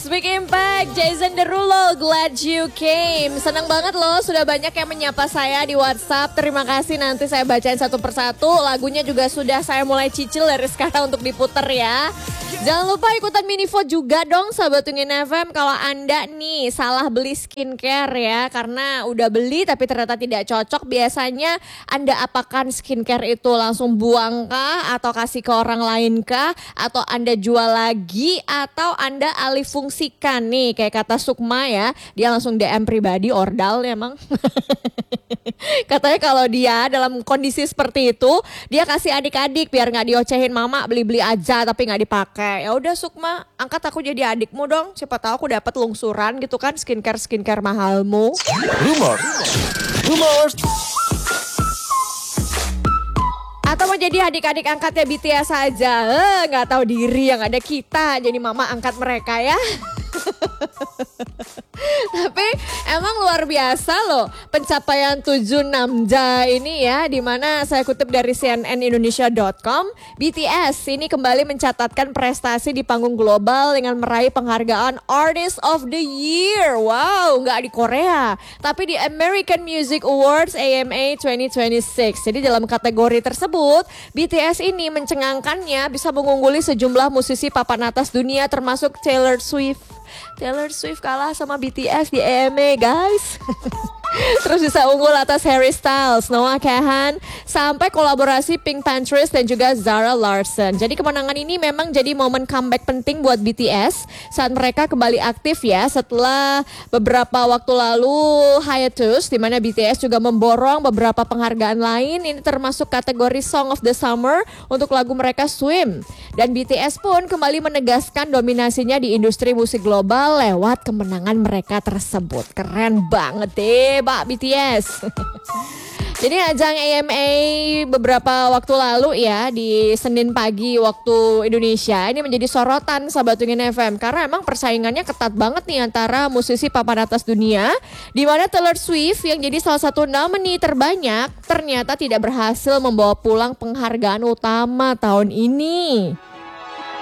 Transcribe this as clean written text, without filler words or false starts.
Yes, Big Impact, Jason Derulo, glad you came. Senang banget loh, sudah banyak yang menyapa saya di WhatsApp. Terima kasih, nanti saya bacain satu persatu. Lagunya juga sudah saya mulai cicil dari sekarang untuk diputer ya. Jangan lupa ikutan mini vote juga dong Sahabat Tungin FM kalau Anda nih salah beli skincare ya. Karena udah beli tapi ternyata tidak cocok. Biasanya Anda apakan skincare itu, langsung buang kah? Atau kasih ke orang lain kah? Atau Anda jual lagi? Atau Anda alih fungsikan nih? Kayak kata Sukma ya, dia langsung DM pribadi, ordal emang. Katanya kalau dia dalam kondisi seperti itu, dia kasih adik-adik biar gak diocehin, mama beli-beli aja tapi gak dipakai. Ya udah Sukma, angkat aku jadi adikmu dong. Siapa tahu aku dapat lungsuran gitu kan, skincare mahalmu. Rumor. Atau mau jadi adik-adik angkatnya BTS aja. Gak tahu diri, yang ada kita jadi mama angkat mereka ya. Tapi emang luar biasa loh pencapaian 7 Namja ini ya, dimana saya kutip dari cnnindonesia.com, BTS ini kembali mencatatkan prestasi di panggung global dengan meraih penghargaan Artist of the Year. Wow, nggak di Korea, tapi di American Music Awards AMA 2026. Jadi dalam kategori tersebut, BTS ini mencengangkannya bisa mengungguli sejumlah musisi papan atas dunia termasuk Taylor Swift. Taylor Swift kalah sama BTS di AMA guys. Terus bisa unggul atas Harry Styles, Noah Kahan, sampai kolaborasi Pink Panthers dan juga Zara Larsson. Jadi kemenangan ini memang jadi momen comeback penting buat BTS saat mereka kembali aktif ya setelah beberapa waktu lalu hiatus, di mana BTS juga memborong beberapa penghargaan lain. Ini termasuk kategori Song of the Summer untuk lagu mereka Swim. Dan BTS pun kembali menegaskan dominasinya di industri musik global lewat kemenangan mereka tersebut. Keren banget deh Pak BTS. Jadi ajang AMA beberapa waktu lalu ya, di Senin pagi waktu Indonesia, ini menjadi sorotan Sahabat Tungin FM karena emang persaingannya ketat banget nih antara musisi papan atas dunia, di mana Taylor Swift yang jadi salah satu nominee terbanyak ternyata tidak berhasil membawa pulang penghargaan utama tahun ini.